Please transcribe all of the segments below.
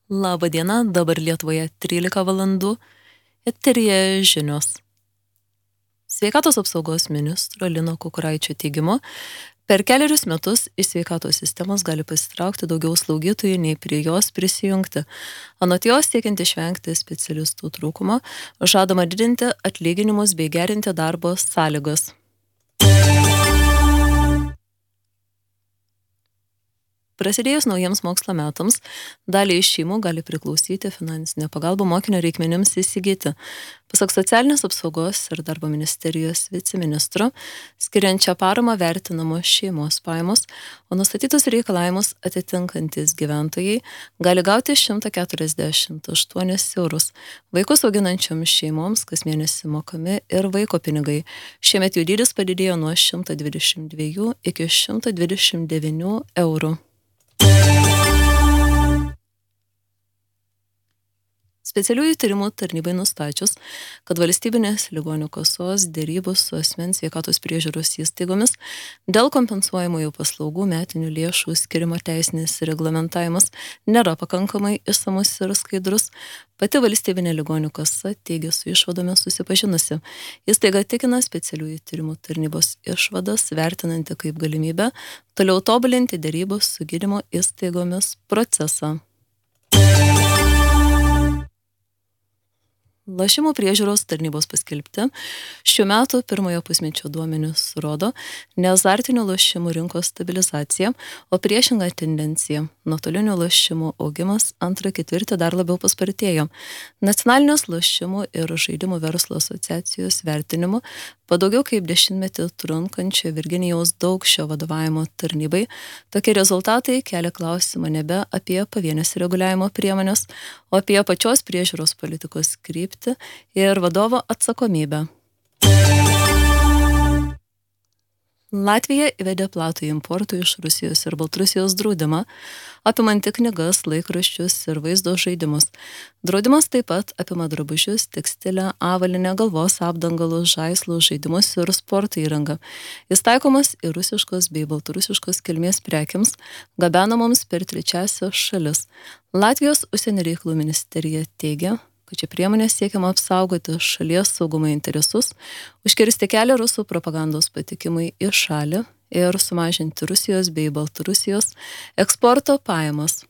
Labą dieną, dabar Lietuvoje 13 valandų, eteryje žinios. Sveikatos apsaugos ministro Lino Kukuraičio teigimu, per 4 metus iš sveikatos sistemos gali pasitraukti daugiau slaugytojų, nei prie jos prisijungti. Anot jos, siekiant išvengti specialistų trūkumo, žadama didinti atlyginimus bei gerinti darbo sąlygas. Prasidėjus naujiems mokslo metams, dalį iš šeimų gali priklausyti finansinė pagalba mokinio reikmenims įsigyti. Pasak socialinės apsaugos ir darbo ministerijos viceministro, skiriančią paramą vertinamos šeimos pajamos, o nustatytus reikalavimus atitinkantis gyventojai gali gauti 148 eurus. Vaikus auginančioms šeimoms kas mėnesį mokami ir vaiko pinigai. Šiemet jų dydis padidėjo nuo 122 iki 129 eurų. Specialiųjų tyrimų tarnybai nustačius, kad valstybinės ligonių kasos derybos su asmens sveikatos priežiūros įstaigomis dėl kompensuojamųjų paslaugų metinių lėšų skirimo teisinis reglamentavimas nėra pakankamai išsamus ir skaidrus, pati valstybinė ligonių kasa teigia su išvadomis susipažinusi. Įstaiga tikina specialiųjų tyrimų tarnybos išvadas, vertinanti kaip galimybę toliau tobulinti derybos su gydymo įstaigomis procesą. Lošimų priežiūros tarnybos paskelbti šių metų pirmojo pusmečio duomenys rodo neazartinių lošimų rinkos stabilizaciją, o priešingą tendenciją. Nuotolinių lošimų augimas antrą ketvirtį dar labiau paspartėjo. Nacionalinės lošimų ir žaidimų verslo asociacijos vertinimu po daugiau kaip 10 metų trunkančio Virginijaus Daukšio vadovavimo tarnybai tokie rezultatai kelia klausimą nebe apie pavienės reguliavimo priemonės, o apie pačios priežiūros politikos kryptį ir vadovo atsakomybę. Latvija įvedė platų importų iš Rusijos ir Baltarusijos draudimą, apimantį knygas, laikraščius ir vaizdo žaidimus. Draudimas taip pat apima drabužius, tekstilę, avalynę, galvos apdangalus, žaislus, žaidimus ir sporto įrangą. Jis taikomas ir rusiškos bei baltarusiškos kilmės prekiams, gabenamoms per trečiąsias šalis. Latvijos užsienio reikalų ministerija teigia, kad čia priemonė siekiama apsaugoti šalies saugumo interesus, užkirsti kelią rusų propagandos patekimui į šalį ir sumažinti Rusijos bei Baltarusijos eksporto pajamas.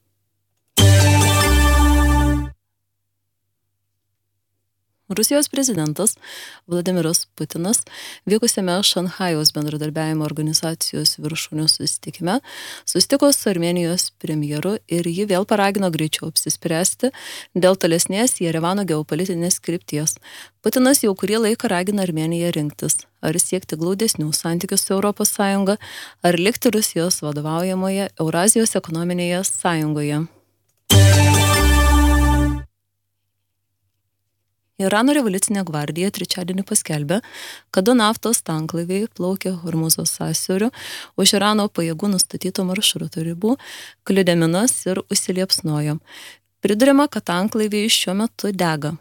Rusijos prezidentas Vladimiras Putinas vykusiame Šanchajaus bendradarbiavimo organizacijos viršūnių susitikime susitiko su Armėnijos premjeru ir jį vėl paragino greičiau apsispręsti dėl tolesnės Jerevano geopolitinės krypties. Putinas jau kurį laiką ragina Armėniją rinktis, ar siekti glaudesnių santykių su ES, ar likti Rusijos vadovaujamoje Eurazijos ekonominėje sąjungoje. Irano revoliucinė gvardija trečiadienį paskelbė, kad 2 naftos tanklaiviai plaukė Hormuzo sąsiauriu už Irano pajėgų nustatyto maršruto ribų, kliudė minas ir užsiliepsnojo. Priduriama, kad tanklaiviai šiuo metu dega.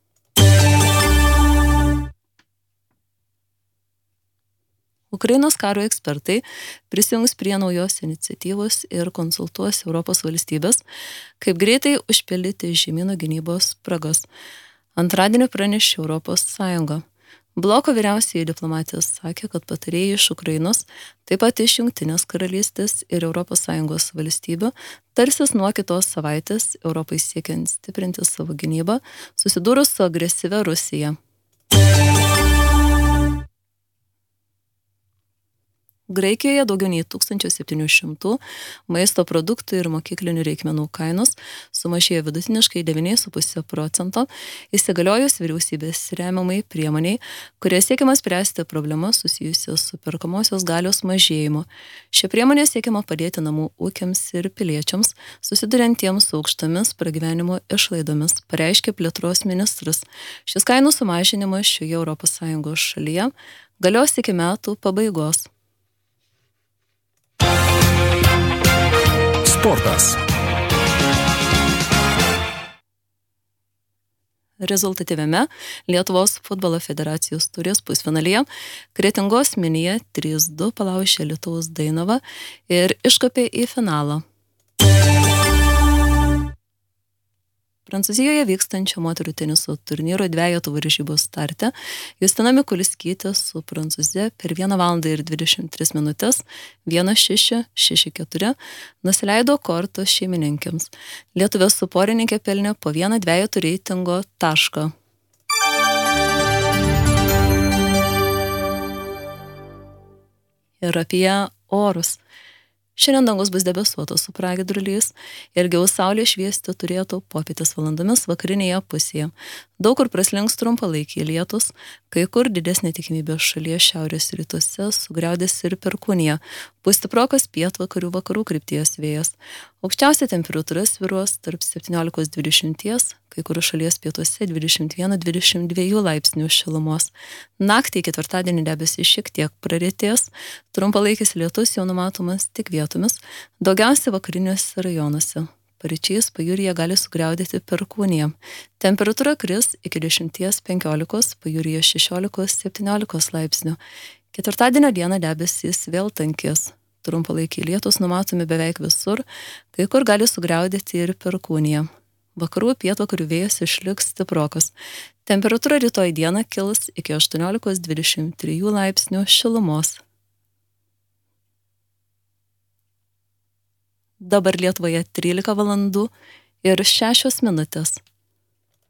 Ukrainos karo ekspertai prisijungs prie naujos iniciatyvos ir konsultuos Europos valstybės, kaip greitai užpildyti žemyno gynybos spragas. Antradienį pranešė Europos Sąjunga. Bloko vyriausiai diplomatės sakė, kad patarėjai iš Ukrainos, taip pat iš Jungtinės karalystės ir Europos Sąjungos valstybių, tarsis nuo kitos savaitės Europai siekiant stiprinti savo gynybą, susidūrus su agresyvia Rusija. Graikijoje daugiau nei 1700 maisto produktų ir mokyklinių reikmenų kainos sumažėjo vidutiniškai 9,5%, įsigaliojus vyriausybės remiamai priemoniai, kurie siekiama spręsti problemas susijusias su perkamosios galios mažėjimu. Šia priemonė siekiama padėti namų ūkiams ir piliečiams, susiduriantiems su aukštomis pragyvenimo išlaidomis, pareiškė plėtros ministras. Šis kainų sumažinimas šioje ES šalyje galios iki metų pabaigos. Sportas. Rezultatyviame Lietuvos futbolo federacijos taurės pusfinalyje Kretingos Minija 3-2 palaužė Alytaus Dainavą ir iškopė į finalą. Prancūzijoje vykstančio moterų teniso turnyro dvejetų varžybos starte Justina Mikuliskytė su prancūze per 1 valandą ir 23 minutės 1:6, 6:4 nusileido kortos šeimininkėms. Lietuvės su porininkė pelnė po 1 dvejetų reitingo tašką. Ir apie orus. Šiandien dangus bus debesuotas su pragiedruliais, ilgiau saulė šviesti turėtų popietės valandomis vakarinėje pusėje. Daug kur praslinks trumpalaikiai lietus, kai kur didesnė tikimybė šalies šiaurės rytuose sugriaudės ir perkūnija. Pūs stiprokas pietvakarių vakarų krypties vėjas. Aukščiausia temperatūra svyruos tarp 17-20, kai kur šalies pietuose 21-22 laipsnių šilumos. Naktį ketvirtadienį debesys šiek tiek praretės, trumpalaikis lietus jau numatomas tik vietomis, daugiausia vakariniuose rajonuose. Paryčiais pajūryje gali sugriaudėti perkūnija. Temperatūra kris iki 10-15, pajūryje 16-17 laipsnių. Ketvirtadienio dieną debesys vėl tankės. Trumpalaikiai lietus numatomi beveik visur, kai kur gali sugriaudėti ir perkūnija. Vakarų pietvakarių vėjas išliks stiprokas. Temperatūra rytoj dieną kils iki 18-23 laipsnių šilumos. Dabar Lietuvoje 13 valandų ir 6 minutės.